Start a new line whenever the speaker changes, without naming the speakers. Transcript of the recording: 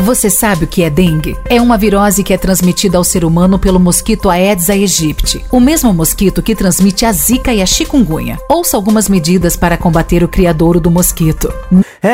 Você sabe o que é dengue? É uma virose que é transmitida ao ser humano pelo mosquito Aedes aegypti, o mesmo mosquito que transmite a zika e a chikungunya. Ouça algumas medidas para combater o criadouro do mosquito.